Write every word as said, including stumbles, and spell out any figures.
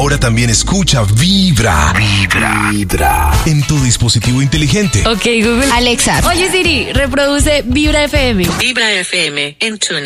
Ahora también escucha Vibra. Vibra. Vibra. En tu dispositivo inteligente. Ok, Google. Alexa. Oye, Siri, reproduce Vibra F M. Vibra F M en TuneIn.